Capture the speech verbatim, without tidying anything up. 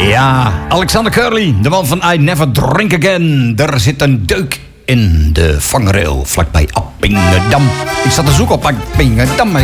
Ja, Alexander Curly, de man van I Never Drink Again. Er zit een deuk in de vangrail vlakbij Appingedam. Ik zat te zoeken op Appingedam.